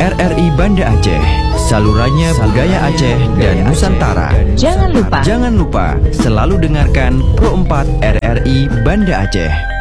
RRI Banda Aceh, salurannya budaya Aceh dan Nusantara. Jangan lupa selalu dengarkan Pro 4 RRI Banda Aceh.